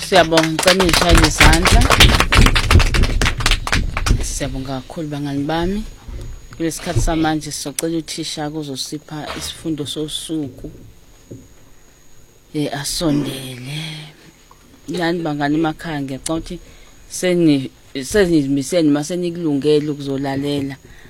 Siyabonga ngicela nishayele izandla. Siyabonga kakhulu bangani bami. Kulesikhathi samanje sicela uthisha kuzosipha isifundo sosuku. Asondele. Yani bangani emakhaya ngiyacela ukuthi senizimiseni mase nikulungele ukuzolalela